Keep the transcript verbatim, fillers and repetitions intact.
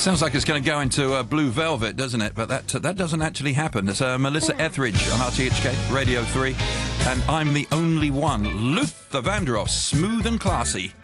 Sounds like it's going to go into uh, Blue Velvet, doesn't it? But that uh, that doesn't actually happen. It's uh, Melissa Etheridge on R T H K Radio three, and I'm the only one. Luther Vandross, smooth and classy.